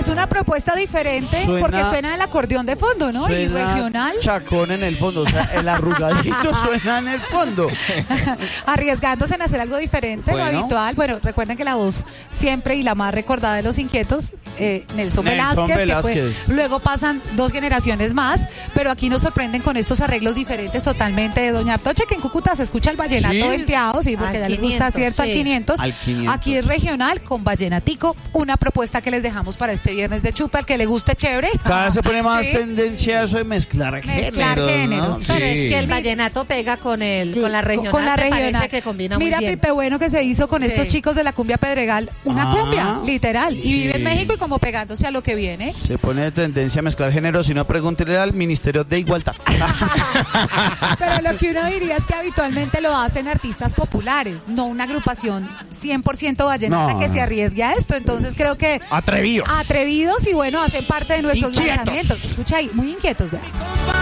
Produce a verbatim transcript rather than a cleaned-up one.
Es una propuesta diferente Suena- porque suena el acordeón de fondo, ¿no? Y Suena regional, Chacón en el fondo, o sea, el arrugadito suena en el fondo. arriesgándose en hacer algo diferente, Bueno. lo habitual. Bueno, recuerden que la voz siempre y la más recordada de Los Inquietos, eh, Nelson, Nelson Velázquez, que Velázquez. fue- luego pasan dos generaciones más, pero aquí nos sorprenden con estos arreglos diferentes totalmente de Doña Atoche, que en Cúcuta se escucha el vallenato Sí. venteado, sí, porque Al ya les gusta, quinientos, ¿cierto? sí. Al quinientos. Al quinientos. Aquí es regional con vallenatico, una propuesta que les dejamos para este viernes de chupa, el que le guste chévere. Cada vez se pone más Sí. tendencia a eso de mezclar Mezclar géneros, géneros, ¿no? Pero Sí. es que el vallenato pega con el con la regional, Con la me regional. parece que combina Mira, muy bien. Pipe Bueno, que se hizo con Sí. estos chicos de la cumbia Pedregal, una Ah, cumbia, literal, y sí. vive en México y como pegándose a lo que viene. Se pone de tendencia a mezclar géneros, si no pregúntele al Ministerio de Igualdad. Pero lo que uno diría es que habitualmente lo hacen artistas populares, no una agrupación cien por ciento vallenata No, que no. se arriesgue a esto. Entonces creo que Atrevidos. atrevidos y bueno, hacen parte de nuestros Inquietos. lanzamientos. Escucha ahí, muy inquietos, ¿verdad?